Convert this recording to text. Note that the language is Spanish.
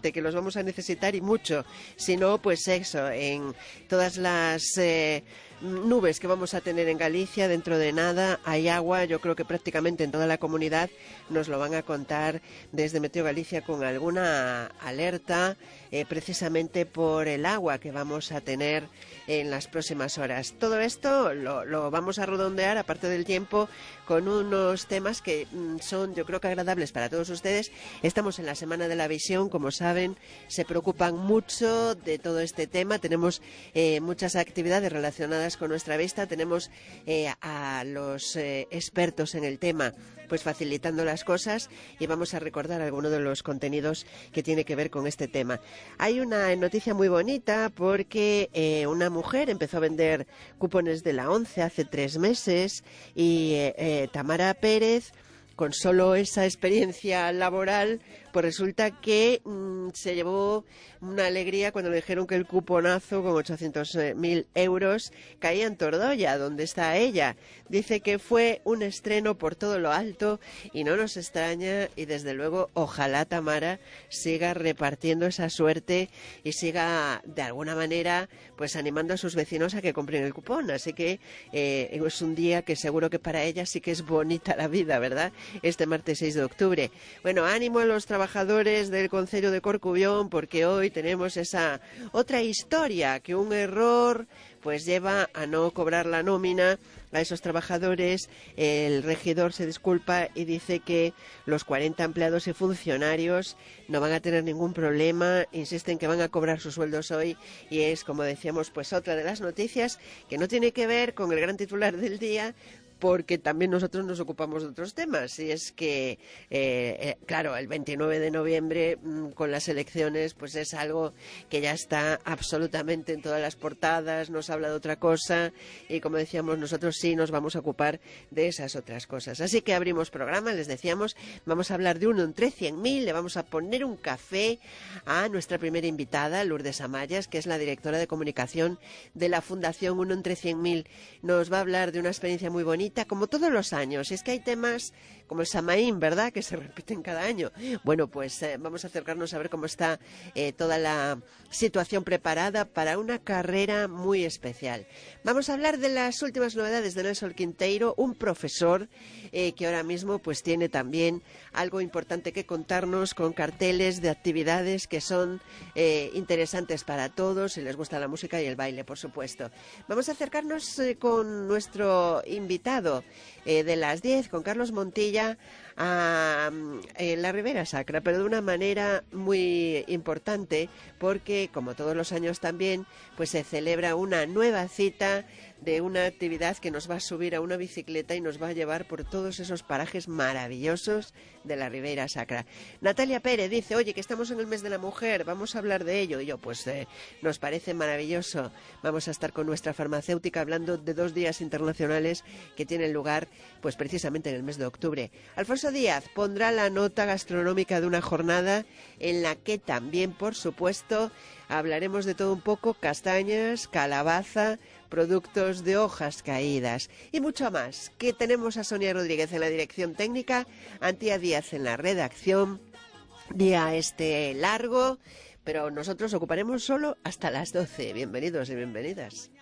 suerte, que los vamos a necesitar y mucho. Si no, pues eso, en todas las nubes que vamos a tener en Galicia, dentro de nada hay agua. Yo creo que prácticamente en toda la comunidad nos lo van a contar desde Meteo Galicia con alguna alerta, precisamente por el agua que vamos a tener en las próximas horas. Todo esto lo vamos a redondear, aparte del tiempo, con unos temas que son, yo creo que agradables para todos ustedes. Estamos en la Semana de la Visión, como saben, se preocupan mucho de todo este tema. Tenemos muchas actividades relacionadas con nuestra vista. Tenemos a los expertos en el tema pues facilitando las cosas, y vamos a recordar algunos de los contenidos que tiene que ver con este tema. Hay una noticia muy bonita porque una mujer empezó a vender cupones de la ONCE hace 3 meses y Tamara Pérez, con solo esa experiencia laboral, pues resulta que se llevó una alegría cuando le dijeron que el cuponazo con 800.000 euros caía en Tordoya, donde está ella. Dice que fue un estreno por todo lo alto y no nos extraña, y desde luego ojalá Tamara siga repartiendo esa suerte y siga de alguna manera pues animando a sus vecinos a que compren el cupón. Así que es un día que seguro que para ella sí que es bonita la vida, ¿verdad? Este martes 6 de octubre. Bueno, ánimo a los trabajadores del Concello de Corcubión, porque hoy tenemos esa otra historia, que un error pues lleva a no cobrar la nómina a esos trabajadores. El regidor se disculpa y dice que los 40 empleados y funcionarios no van a tener ningún problema. Insisten que van a cobrar sus sueldos hoy, y es, como decíamos, pues otra de las noticias que no tiene que ver con el gran titular del día, porque también nosotros nos ocupamos de otros temas. Y es que, claro, el 29 de noviembre, con las elecciones, pues es algo que ya está absolutamente en todas las portadas, nos habla de otra cosa, y como decíamos, nosotros sí nos vamos a ocupar de esas otras cosas. Así que abrimos programa, les decíamos, vamos a hablar de 1 entre 100.000, le vamos a poner un café a nuestra primera invitada, Lourdes Amayas, que es la directora de comunicación de la Fundación 1 entre 100.000. Nos va a hablar de una experiencia muy bonita, como todos los años. Y es que hay temas como el Samaín, ¿verdad?, que se repiten cada año. Bueno, pues vamos a acercarnos a ver cómo está toda la situación preparada para una carrera muy especial. Vamos a hablar de las últimas novedades de Nelson Quinteiro, un profesor que ahora mismo pues tiene también algo importante que contarnos, con carteles de actividades que son interesantes para todos, si les gusta la música y el baile, por supuesto. Vamos a acercarnos con nuestro invitado de las 10, con Carlos Montilla, a la Ribera Sacra, pero de una manera muy importante, porque como todos los años también pues se celebra una nueva cita de una actividad que nos va a subir a una bicicleta y nos va a llevar por todos esos parajes maravillosos de la Ribera Sacra. Natalia Pérez dice, oye, que estamos en el mes de la mujer, vamos a hablar de ello. Y yo, pues nos parece maravilloso. Vamos a estar con nuestra farmacéutica hablando de 2 días internacionales que tienen lugar pues precisamente en el mes de octubre. Alfonso Díaz pondrá la nota gastronómica de una jornada en la que también, por supuesto, hablaremos de todo un poco: castañas, calabaza, productos de hojas caídas y mucho más. Que tenemos a Sonia Rodríguez en la dirección técnica, Antía Díaz en la redacción. Día largo, pero nosotros ocuparemos solo hasta las 12. Bienvenidos y bienvenidas.